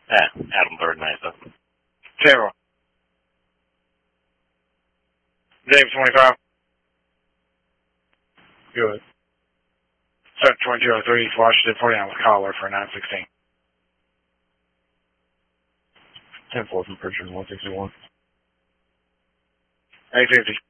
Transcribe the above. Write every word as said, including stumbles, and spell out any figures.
Yeah, Adam Bird, Mesa. Zero. Dave twenty-five. Good. Set twenty-two oh three, Washington, forty-nine with caller for nine sixteen. ten four from Pritchard, one sixty-one. eight fifty.